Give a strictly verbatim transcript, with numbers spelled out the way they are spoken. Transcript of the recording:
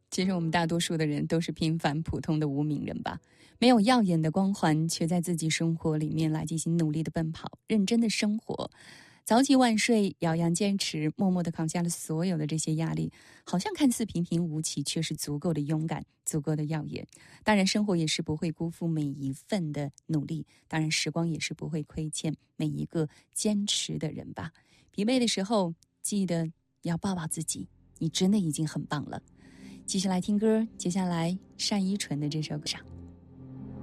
其实我们大多数的人都是平凡普通的无名人吧，没有耀眼的光环，却在自己生活里面来进行努力的奔跑，认真的生活，早起晚睡，咬牙坚持，默默地扛下了所有的这些压力，好像看似平平无奇，却是足够的勇敢，足够的耀眼。当然生活也是不会辜负每一份的努力，当然时光也是不会亏欠每一个坚持的人吧。疲惫的时候记得要抱抱自己，你真的已经很棒了。继续来听歌，接下来单依纯的这首歌上。